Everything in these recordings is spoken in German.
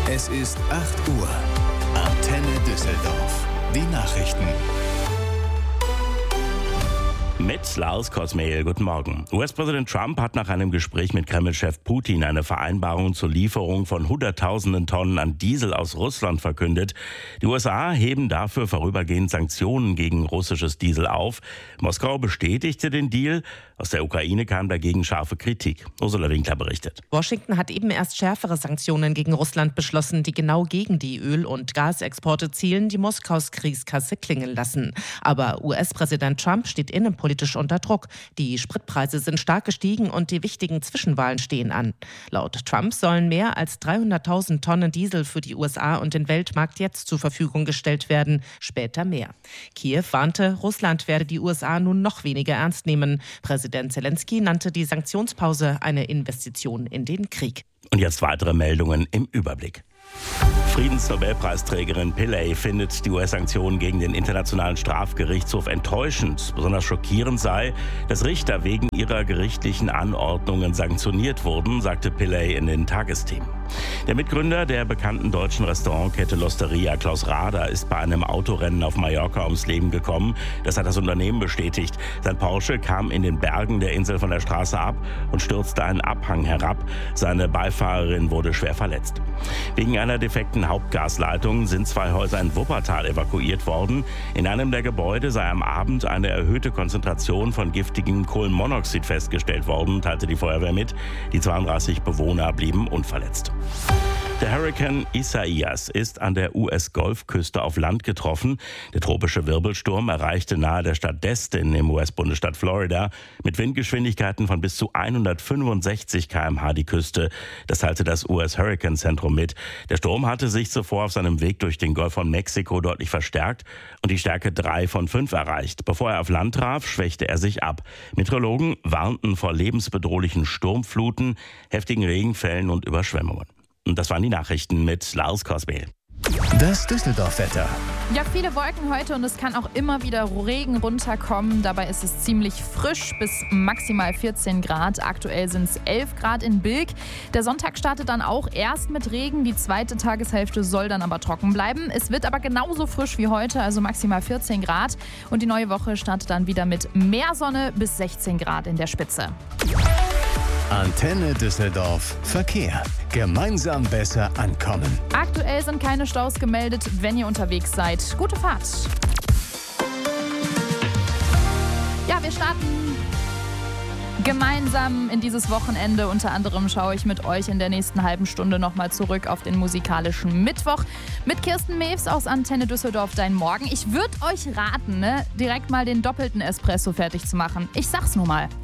Es ist 8 Uhr. Antenne Düsseldorf. Die Nachrichten. Mit Lars Kosmehl, guten Morgen. US-Präsident Trump hat nach einem Gespräch mit Kreml-Chef Putin eine Vereinbarung zur Lieferung von Hunderttausenden Tonnen an Diesel aus Russland verkündet. Die USA heben dafür vorübergehend Sanktionen gegen russisches Diesel auf. Moskau bestätigte den Deal. Aus der Ukraine kam dagegen scharfe Kritik. Ursula Winkler berichtet. Washington hat eben erst schärfere Sanktionen gegen Russland beschlossen, die genau gegen die Öl- und Gasexporte zielen, die Moskaus Kriegskasse klingeln lassen. Aber US-Präsident Trump steht innenpolitisch unter Druck. Die Spritpreise sind stark gestiegen und die wichtigen Zwischenwahlen stehen an. Laut Trump sollen mehr als 300.000 Tonnen Diesel für die USA und den Weltmarkt jetzt zur Verfügung gestellt werden, später mehr. Kiew warnte, Russland werde die USA nun noch weniger ernst nehmen. Präsident Zelensky nannte die Sanktionspause eine Investition in den Krieg. Und jetzt weitere Meldungen im Überblick. Friedensnobelpreisträgerin Pillay findet die US-Sanktionen gegen den Internationalen Strafgerichtshof enttäuschend. Besonders schockierend sei, dass Richter wegen ihrer gerichtlichen Anordnungen sanktioniert wurden, sagte Pillay in den Tagesthemen. Der Mitgründer der bekannten deutschen Restaurantkette L'Osteria, Klaus Rader, ist bei einem Autorennen auf Mallorca ums Leben gekommen. Das hat das Unternehmen bestätigt. Sein Porsche kam in den Bergen der Insel von der Straße ab und stürzte einen Abhang herab. Seine Beifahrerin wurde schwer verletzt. Wegen einer defekten Hauptgasleitung sind 2 Häuser in Wuppertal evakuiert worden. In einem der Gebäude sei am Abend eine erhöhte Konzentration von giftigem Kohlenmonoxid festgestellt worden, teilte die Feuerwehr mit. Die 32 Bewohner blieben unverletzt. Der Hurrikan Isaias ist an der US-Golfküste auf Land getroffen. Der tropische Wirbelsturm erreichte nahe der Stadt Destin im US-Bundesstaat Florida mit Windgeschwindigkeiten von bis zu 165 km/h die Küste. Das teilte das US-Hurrikan-Zentrum mit. Der Sturm hatte sich zuvor auf seinem Weg durch den Golf von Mexiko deutlich verstärkt und die Stärke 3 von 5 erreicht. Bevor er auf Land traf, schwächte er sich ab. Meteorologen warnten vor lebensbedrohlichen Sturmfluten, heftigen Regenfällen und Überschwemmungen. Und das waren die Nachrichten mit Lars Kosmehl. Das Düsseldorf-Wetter. Ja, viele Wolken heute und es kann auch immer wieder Regen runterkommen. Dabei ist es ziemlich frisch bis maximal 14 Grad. Aktuell sind es 11 Grad in Bilk. Der Sonntag startet dann auch erst mit Regen. Die zweite Tageshälfte soll dann aber trocken bleiben. Es wird aber genauso frisch wie heute, also maximal 14 Grad. Und die neue Woche startet dann wieder mit mehr Sonne bis 16 Grad in der Spitze. Antenne Düsseldorf. Verkehr. Gemeinsam besser ankommen. Aktuell sind keine Staus gemeldet, wenn ihr unterwegs seid. Gute Fahrt. Ja, wir starten gemeinsam in dieses Wochenende. Unter anderem schaue ich mit euch in der nächsten halben Stunde nochmal zurück auf den musikalischen Mittwoch mit Kirsten Mews aus Antenne Düsseldorf Dein Morgen. Ich würde euch raten, direkt mal den doppelten Espresso fertig zu machen. Ich sag's nur mal.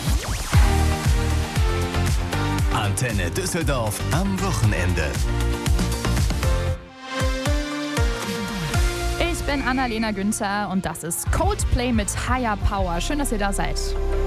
Antenne Düsseldorf am Wochenende. Ich bin Annalena Günther und das ist Coldplay mit Higher Power. Schön, dass ihr da seid.